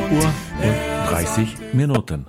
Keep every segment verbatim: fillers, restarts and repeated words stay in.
Uhr und dreißig Minuten.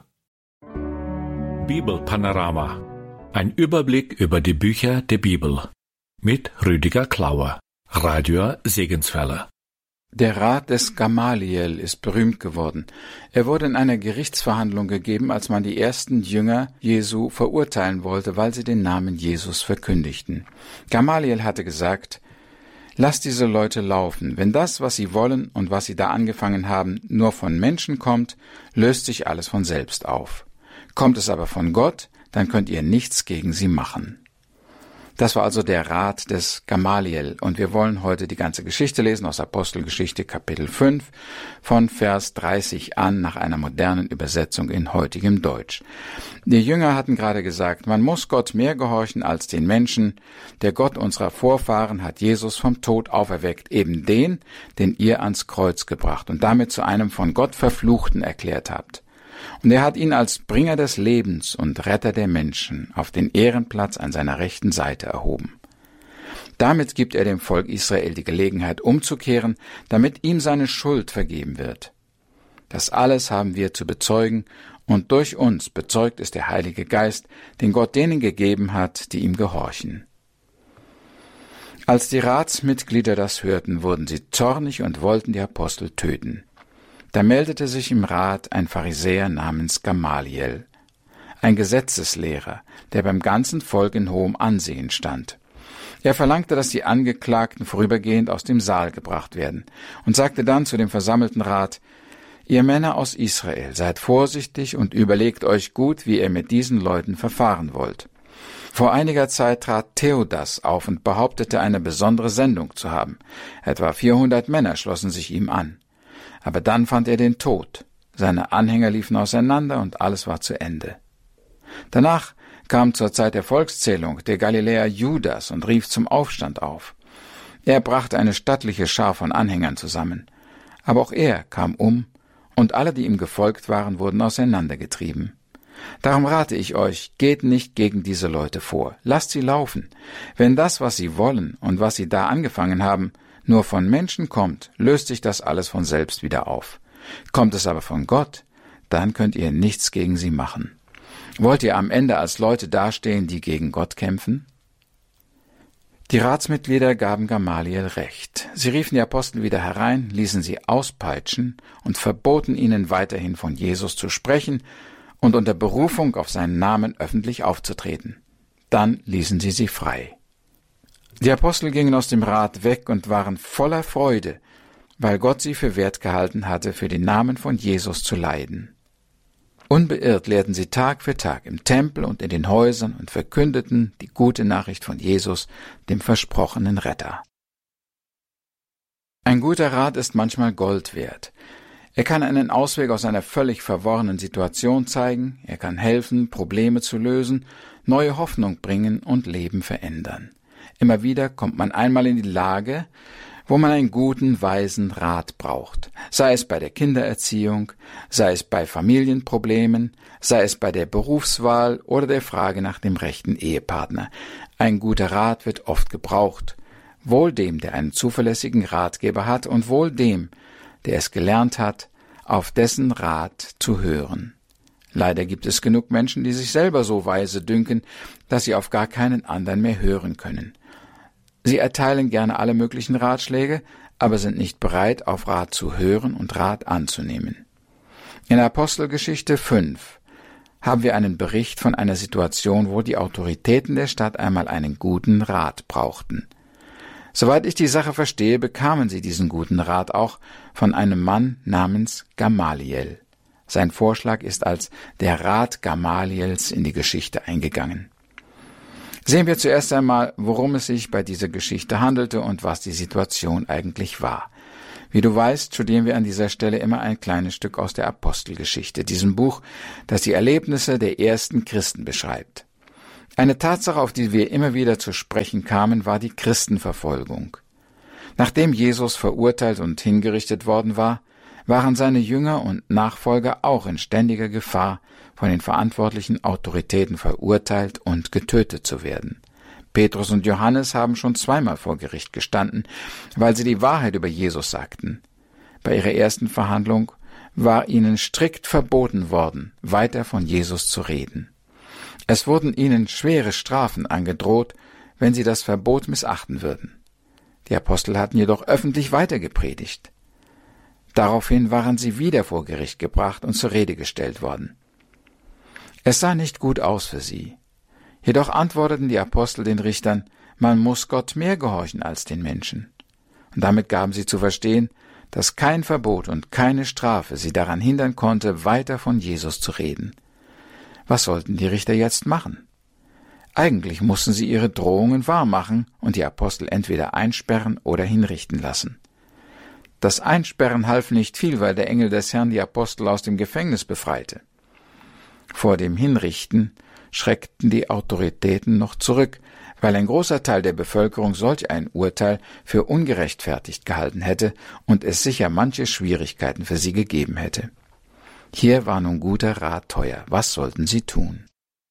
Bibelpanorama. Ein Überblick über die Bücher der Bibel. Mit Rüdiger Klauer. Radio Segenswelle. Der Rat des Gamaliel ist berühmt geworden. Er wurde in einer Gerichtsverhandlung gegeben, als man die ersten Jünger Jesu verurteilen wollte, weil sie den Namen Jesus verkündigten. Gamaliel hatte gesagt: Lasst diese Leute laufen. Wenn das, was sie wollen und was sie da angefangen haben, nur von Menschen kommt, löst sich alles von selbst auf. Kommt es aber von Gott, dann könnt ihr nichts gegen sie machen. Das war also der Rat des Gamaliel, und wir wollen heute die ganze Geschichte lesen aus Apostelgeschichte Kapitel fünf von Vers dreißig an nach einer modernen Übersetzung in heutigem Deutsch. Die Jünger hatten gerade gesagt, man muss Gott mehr gehorchen als den Menschen. Der Gott unserer Vorfahren hat Jesus vom Tod auferweckt, eben den, den ihr ans Kreuz gebracht und damit zu einem von Gott Verfluchten erklärt habt. Und er hat ihn als Bringer des Lebens und Retter der Menschen auf den Ehrenplatz an seiner rechten Seite erhoben. Damit gibt er dem Volk Israel die Gelegenheit umzukehren, damit ihm seine Schuld vergeben wird. Das alles haben wir zu bezeugen, und durch uns bezeugt es der Heilige Geist, den Gott denen gegeben hat, die ihm gehorchen. Als die Ratsmitglieder das hörten, wurden sie zornig und wollten die Apostel töten. Da meldete sich im Rat ein Pharisäer namens Gamaliel, ein Gesetzeslehrer, der beim ganzen Volk in hohem Ansehen stand. Er verlangte, dass die Angeklagten vorübergehend aus dem Saal gebracht werden, und sagte dann zu dem versammelten Rat: Ihr Männer aus Israel, seid vorsichtig und überlegt euch gut, wie ihr mit diesen Leuten verfahren wollt. Vor einiger Zeit trat Theodas auf und behauptete, eine besondere Sendung zu haben. Etwa vierhundert Männer schlossen sich ihm an. Aber dann fand er den Tod. Seine Anhänger liefen auseinander und alles war zu Ende. Danach kam zur Zeit der Volkszählung der Galiläer Judas und rief zum Aufstand auf. Er brachte eine stattliche Schar von Anhängern zusammen. Aber auch er kam um, und alle, die ihm gefolgt waren, wurden auseinandergetrieben. Darum rate ich euch, geht nicht gegen diese Leute vor. Lasst sie laufen. Wenn das, was sie wollen und was sie da angefangen haben, nur von Menschen kommt, löst sich das alles von selbst wieder auf. Kommt es aber von Gott, dann könnt ihr nichts gegen sie machen. Wollt ihr am Ende als Leute dastehen, die gegen Gott kämpfen? Die Ratsmitglieder gaben Gamaliel recht. Sie riefen die Apostel wieder herein, ließen sie auspeitschen und verboten ihnen weiterhin von Jesus zu sprechen und unter Berufung auf seinen Namen öffentlich aufzutreten. Dann ließen sie sie frei. Die Apostel gingen aus dem Rat weg und waren voller Freude, weil Gott sie für wert gehalten hatte, für den Namen von Jesus zu leiden. Unbeirrt lehrten sie Tag für Tag im Tempel und in den Häusern und verkündeten die gute Nachricht von Jesus, dem versprochenen Retter. Ein guter Rat ist manchmal Gold wert. Er kann einen Ausweg aus einer völlig verworrenen Situation zeigen, er kann helfen, Probleme zu lösen, neue Hoffnung bringen und Leben verändern. Immer wieder kommt man einmal in die Lage, wo man einen guten, weisen Rat braucht. Sei es bei der Kindererziehung, sei es bei Familienproblemen, sei es bei der Berufswahl oder der Frage nach dem rechten Ehepartner. Ein guter Rat wird oft gebraucht. Wohl dem, der einen zuverlässigen Ratgeber hat, und wohl dem, der es gelernt hat, auf dessen Rat zu hören. Leider gibt es genug Menschen, die sich selber so weise dünken, dass sie auf gar keinen anderen mehr hören können. Sie erteilen gerne alle möglichen Ratschläge, aber sind nicht bereit, auf Rat zu hören und Rat anzunehmen. In Apostelgeschichte fünf haben wir einen Bericht von einer Situation, wo die Autoritäten der Stadt einmal einen guten Rat brauchten. Soweit ich die Sache verstehe, bekamen sie diesen guten Rat auch von einem Mann namens Gamaliel. Sein Vorschlag ist als der Rat Gamaliels in die Geschichte eingegangen. Sehen wir zuerst einmal, worum es sich bei dieser Geschichte handelte und was die Situation eigentlich war. Wie du weißt, studieren wir an dieser Stelle immer ein kleines Stück aus der Apostelgeschichte, diesem Buch, das die Erlebnisse der ersten Christen beschreibt. Eine Tatsache, auf die wir immer wieder zu sprechen kamen, war die Christenverfolgung. Nachdem Jesus verurteilt und hingerichtet worden war, waren seine Jünger und Nachfolger auch in ständiger Gefahr, von den verantwortlichen Autoritäten verurteilt und getötet zu werden. Petrus und Johannes haben schon zweimal vor Gericht gestanden, weil sie die Wahrheit über Jesus sagten. Bei ihrer ersten Verhandlung war ihnen strikt verboten worden, weiter von Jesus zu reden. Es wurden ihnen schwere Strafen angedroht, wenn sie das Verbot missachten würden. Die Apostel hatten jedoch öffentlich weitergepredigt. Daraufhin waren sie wieder vor Gericht gebracht und zur Rede gestellt worden. Es sah nicht gut aus für sie. Jedoch antworteten die Apostel den Richtern, man muss Gott mehr gehorchen als den Menschen. Und damit gaben sie zu verstehen, dass kein Verbot und keine Strafe sie daran hindern konnte, weiter von Jesus zu reden. Was sollten die Richter jetzt machen? Eigentlich mussten sie ihre Drohungen wahrmachen und die Apostel entweder einsperren oder hinrichten lassen. Das Einsperren half nicht viel, weil der Engel des Herrn die Apostel aus dem Gefängnis befreite. Vor dem Hinrichten schreckten die Autoritäten noch zurück, weil ein großer Teil der Bevölkerung solch ein Urteil für ungerechtfertigt gehalten hätte und es sicher manche Schwierigkeiten für sie gegeben hätte. Hier war nun guter Rat teuer. Was sollten sie tun?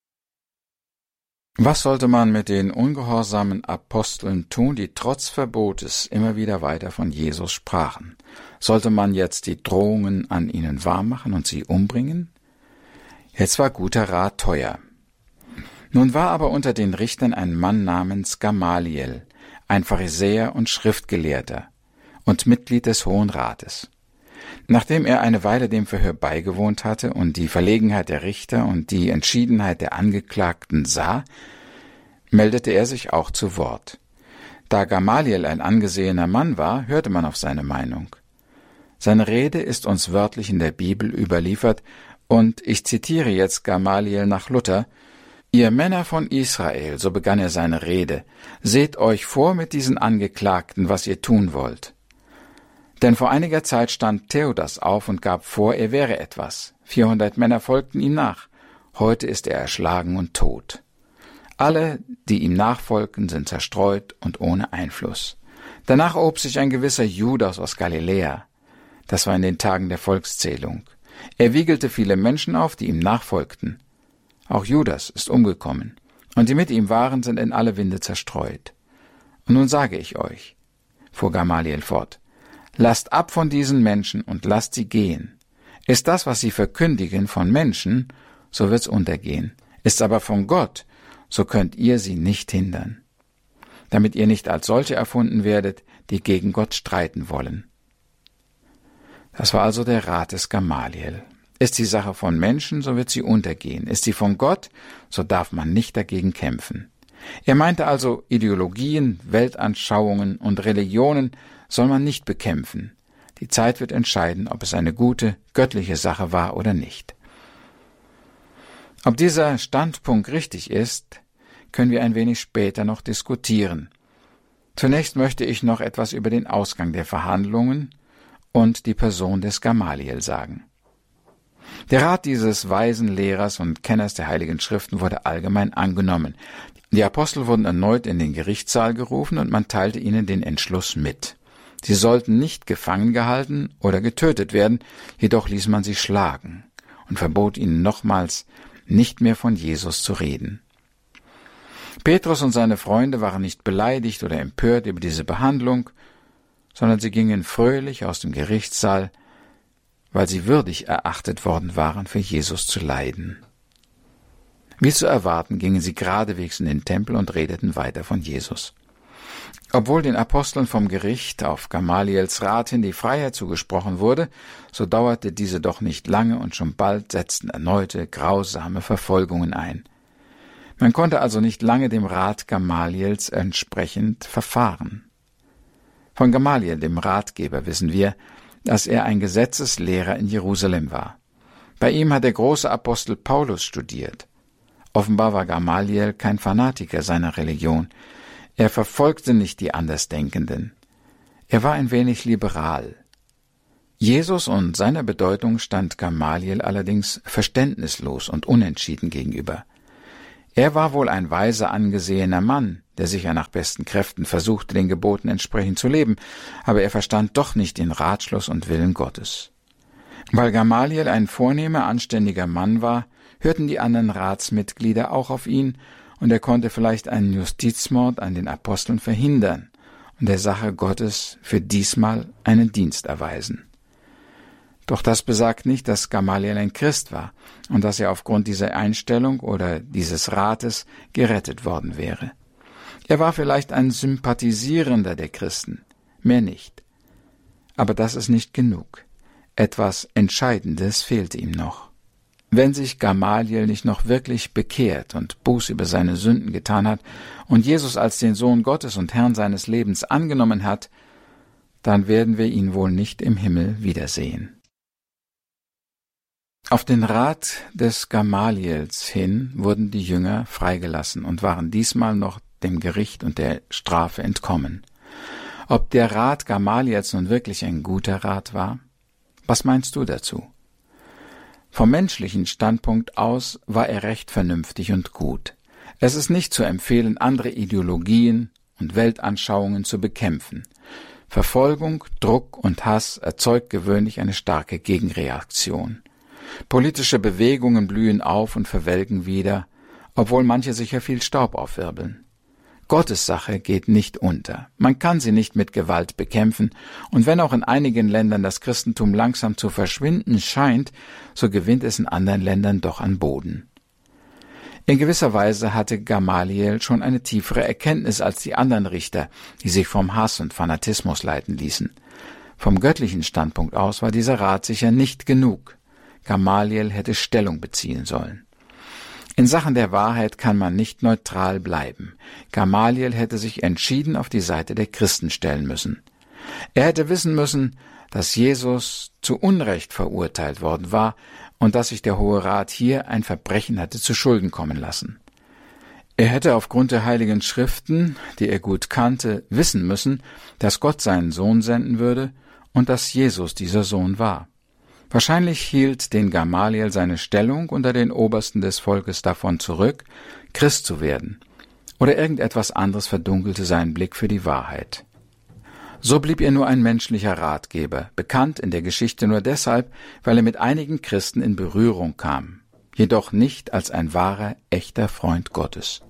Was sollte man mit den ungehorsamen Aposteln tun, die trotz Verbotes immer wieder weiter von Jesus sprachen? Sollte man jetzt die Drohungen an ihnen wahrmachen und sie umbringen? Jetzt war guter Rat teuer. Nun war aber unter den Richtern ein Mann namens Gamaliel, ein Pharisäer und Schriftgelehrter und Mitglied des Hohen Rates. Nachdem er eine Weile dem Verhör beigewohnt hatte und die Verlegenheit der Richter und die Entschiedenheit der Angeklagten sah, meldete er sich auch zu Wort. Da Gamaliel ein angesehener Mann war, hörte man auf seine Meinung. Seine Rede ist uns wörtlich in der Bibel überliefert, und ich zitiere jetzt Gamaliel nach Luther: »Ihr Männer von Israel«, so begann er seine Rede, »seht euch vor mit diesen Angeklagten, was ihr tun wollt. Denn vor einiger Zeit stand Theudas auf und gab vor, er wäre etwas. Vierhundert Männer folgten ihm nach. Heute ist er erschlagen und tot. Alle, die ihm nachfolgten, sind zerstreut und ohne Einfluss. Danach erhob sich ein gewisser Judas aus Galiläa. Das war in den Tagen der Volkszählung. Er wiegelte viele Menschen auf, die ihm nachfolgten. Auch Judas ist umgekommen, und die mit ihm waren, sind in alle Winde zerstreut. Und nun sage ich euch«, fuhr Gamaliel fort, »lasst ab von diesen Menschen und lasst sie gehen. Ist das, was sie verkündigen, von Menschen, so wird's untergehen. Ist aber von Gott, so könnt ihr sie nicht hindern. Damit ihr nicht als solche erfunden werdet, die gegen Gott streiten wollen.« Das war also der Rat des Gamaliel. Ist die Sache von Menschen, so wird sie untergehen. Ist sie von Gott, so darf man nicht dagegen kämpfen. Er meinte also, Ideologien, Weltanschauungen und Religionen soll man nicht bekämpfen. Die Zeit wird entscheiden, ob es eine gute, göttliche Sache war oder nicht. Ob dieser Standpunkt richtig ist, können wir ein wenig später noch diskutieren. Zunächst möchte ich noch etwas über den Ausgang der Verhandlungen und die Person des Gamaliel sagen. Der Rat dieses weisen Lehrers und Kenners der Heiligen Schriften wurde allgemein angenommen. Die Apostel wurden erneut in den Gerichtssaal gerufen und man teilte ihnen den Entschluss mit. Sie sollten nicht gefangen gehalten oder getötet werden, jedoch ließ man sie schlagen und verbot ihnen nochmals, nicht mehr von Jesus zu reden. Petrus und seine Freunde waren nicht beleidigt oder empört über diese Behandlung, sondern sie gingen fröhlich aus dem Gerichtssaal, weil sie würdig erachtet worden waren, für Jesus zu leiden. Wie zu erwarten, gingen sie geradewegs in den Tempel und redeten weiter von Jesus. Obwohl den Aposteln vom Gericht auf Gamaliels Rat hin die Freiheit zugesprochen wurde, so dauerte diese doch nicht lange und schon bald setzten erneute grausame Verfolgungen ein. Man konnte also nicht lange dem Rat Gamaliels entsprechend verfahren. Von Gamaliel, dem Ratgeber, wissen wir, dass er ein Gesetzeslehrer in Jerusalem war. Bei ihm hat der große Apostel Paulus studiert. Offenbar war Gamaliel kein Fanatiker seiner Religion. Er verfolgte nicht die Andersdenkenden. Er war ein wenig liberal. Jesus und seiner Bedeutung stand Gamaliel allerdings verständnislos und unentschieden gegenüber. Er war wohl ein weiser, angesehener Mann, der sicher nach besten Kräften versuchte, den Geboten entsprechend zu leben, aber er verstand doch nicht den Ratschluss und Willen Gottes. Weil Gamaliel ein vornehmer, anständiger Mann war, hörten die anderen Ratsmitglieder auch auf ihn, und er konnte vielleicht einen Justizmord an den Aposteln verhindern und der Sache Gottes für diesmal einen Dienst erweisen. Doch das besagt nicht, dass Gamaliel ein Christ war und dass er aufgrund dieser Einstellung oder dieses Rates gerettet worden wäre. Er war vielleicht ein Sympathisierender der Christen, mehr nicht. Aber das ist nicht genug. Etwas Entscheidendes fehlte ihm noch. Wenn sich Gamaliel nicht noch wirklich bekehrt und Buße über seine Sünden getan hat und Jesus als den Sohn Gottes und Herrn seines Lebens angenommen hat, dann werden wir ihn wohl nicht im Himmel wiedersehen. Auf den Rat des Gamaliels hin wurden die Jünger freigelassen und waren diesmal noch dem Gericht und der Strafe entkommen. Ob der Rat Gamaliels nun wirklich ein guter Rat war? Was meinst du dazu? Vom menschlichen Standpunkt aus war er recht vernünftig und gut. Es ist nicht zu empfehlen, andere Ideologien und Weltanschauungen zu bekämpfen. Verfolgung, Druck und Hass erzeugt gewöhnlich eine starke Gegenreaktion. Politische Bewegungen blühen auf und verwelken wieder, obwohl manche sicher viel Staub aufwirbeln. Gottes Sache geht nicht unter. Man kann sie nicht mit Gewalt bekämpfen, und wenn auch in einigen Ländern das Christentum langsam zu verschwinden scheint, so gewinnt es in anderen Ländern doch an Boden. In gewisser Weise hatte Gamaliel schon eine tiefere Erkenntnis als die anderen Richter, die sich vom Hass und Fanatismus leiten ließen. Vom göttlichen Standpunkt aus war dieser Rat sicher nicht genug. Gamaliel hätte Stellung beziehen sollen. In Sachen der Wahrheit kann man nicht neutral bleiben. Gamaliel hätte sich entschieden auf die Seite der Christen stellen müssen. Er hätte wissen müssen, dass Jesus zu Unrecht verurteilt worden war und dass sich der Hohe Rat hier ein Verbrechen hatte zu Schulden kommen lassen. Er hätte aufgrund der Heiligen Schriften, die er gut kannte, wissen müssen, dass Gott seinen Sohn senden würde und dass Jesus dieser Sohn war. Wahrscheinlich hielt den Gamaliel seine Stellung unter den Obersten des Volkes davon zurück, Christ zu werden, oder irgendetwas anderes verdunkelte seinen Blick für die Wahrheit. So blieb er nur ein menschlicher Ratgeber, bekannt in der Geschichte nur deshalb, weil er mit einigen Christen in Berührung kam, jedoch nicht als ein wahrer, echter Freund Gottes.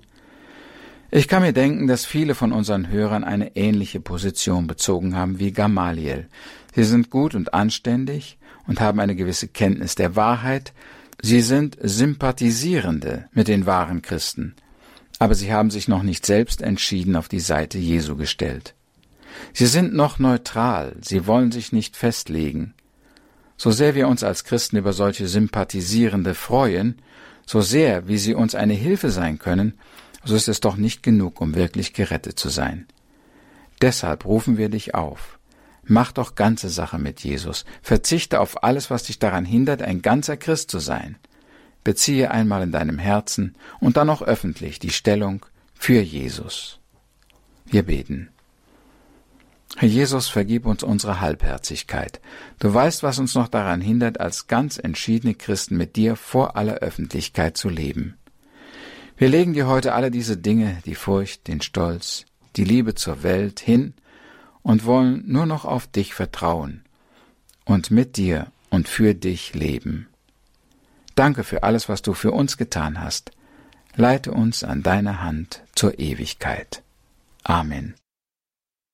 Ich kann mir denken, dass viele von unseren Hörern eine ähnliche Position bezogen haben wie Gamaliel. Sie sind gut und anständig und haben eine gewisse Kenntnis der Wahrheit. Sie sind Sympathisierende mit den wahren Christen, aber sie haben sich noch nicht selbst entschieden auf die Seite Jesu gestellt. Sie sind noch neutral, sie wollen sich nicht festlegen. So sehr wir uns als Christen über solche Sympathisierende freuen, so sehr wie sie uns eine Hilfe sein können, so ist es doch nicht genug, um wirklich gerettet zu sein. Deshalb rufen wir dich auf. Mach doch ganze Sache mit Jesus. Verzichte auf alles, was dich daran hindert, ein ganzer Christ zu sein. Beziehe einmal in deinem Herzen und dann auch öffentlich die Stellung für Jesus. Wir beten. Herr Jesus, vergib uns unsere Halbherzigkeit. Du weißt, was uns noch daran hindert, als ganz entschiedene Christen mit dir vor aller Öffentlichkeit zu leben. Wir legen dir heute alle diese Dinge, die Furcht, den Stolz, die Liebe zur Welt hin und wollen nur noch auf dich vertrauen und mit dir und für dich leben. Danke für alles, was du für uns getan hast. Leite uns an deiner Hand zur Ewigkeit. Amen.